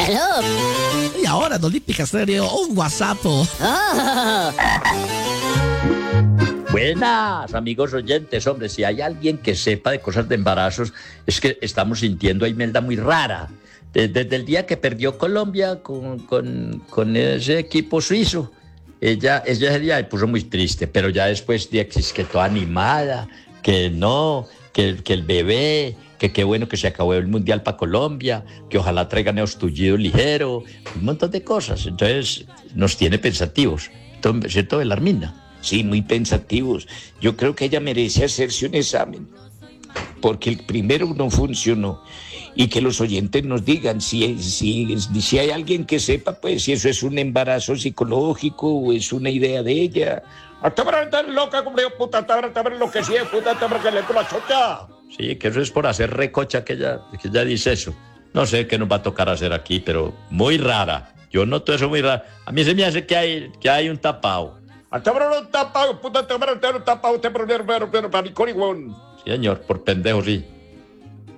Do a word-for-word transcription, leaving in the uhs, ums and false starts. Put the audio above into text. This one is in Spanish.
Hello. Y ahora en Olímpica Estéreo, un WhatsApp. Oh. Buenas, amigos oyentes. Hombre, si hay alguien que sepa de cosas de embarazos, es que estamos sintiendo a Imelda muy rara. Desde, desde el día que perdió Colombia con, con, con ese equipo suizo, ella, ella ese día se puso muy triste, pero ya después de que, que toda animada, que no, que, que el bebé, que qué bueno que se acabó el Mundial para Colombia, que ojalá traigan esos tullidos ligeros, un montón de cosas. Entonces nos tiene pensativos, ¿cierto, Belarmina? Sí, muy pensativos. Yo creo que ella merece hacerse un examen, porque el primero no funcionó. Y que los oyentes nos digan si, si, si hay alguien que sepa, pues, si eso es un embarazo psicológico o es una idea de ella. loca, como digo, puta, lo que sí es, puta, que le con la chocha. Sí, que eso es por hacer recocha que ella, que ella dice eso. No sé qué nos va a tocar hacer aquí, pero muy rara. Yo noto eso muy raro. A mí se me hace que hay, que hay un tapado. Un tapado, puta, un tapado, te pero pero pero pero pero Sí, señor, por pendejo, sí.